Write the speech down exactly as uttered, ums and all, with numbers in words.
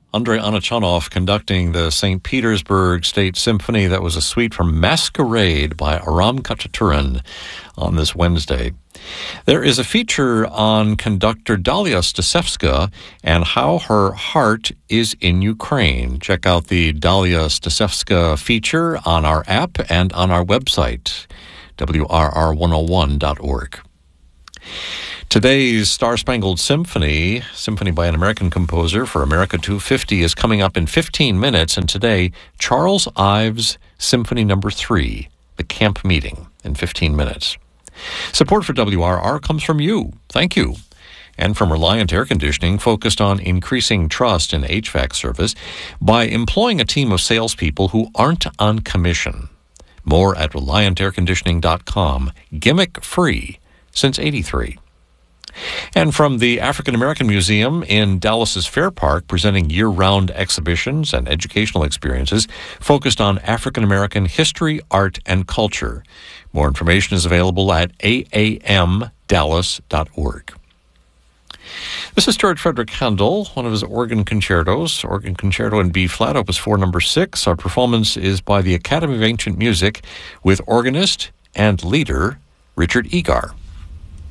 Andrei Anachanov conducting the Saint Petersburg State Symphony. That was a suite from Masquerade by Aram Khachaturian on this Wednesday. There is a feature on conductor Dalia Stasevska and how her heart is in Ukraine. Check out the Dalia Stasevska feature on our app and on our website, W R R one oh one dot org. Today's Star-Spangled Symphony, symphony by an American composer for America two fifty, is coming up in fifteen minutes, and today, Charles Ives Symphony Number three, The Camp Meeting, in fifteen minutes. Support for W R R comes from you. Thank you. And from Reliant Air Conditioning, focused on increasing trust in H V A C service by employing a team of salespeople who aren't on commission. More at reliant air conditioning dot com. Gimmick free since eighty-three. And from the African American Museum in Dallas's Fair Park, presenting year-round exhibitions and educational experiences focused on African American history, art, and culture. More information is available at a a m dallas dot org. This is George Frederick Handel, one of his organ concertos, Organ Concerto in B-flat, Opus four, number six. Our performance is by the Academy of Ancient Music with organist and leader Richard Egar.